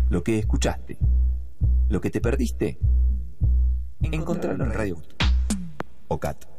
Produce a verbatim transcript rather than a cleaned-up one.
Lo que escuchaste, lo que te perdiste, encontralo en Radio O C A T.